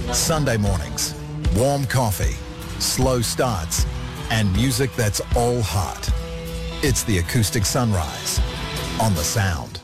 Sunday mornings, warm coffee, slow starts, and music that's all heart. It's the Acoustic Sunrise on The Sound.